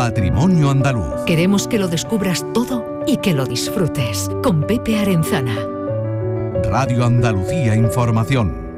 Patrimonio andaluz. Queremos que lo descubras todo y que lo disfrutes. Con Pepe Arenzana. Radio Andalucía Información.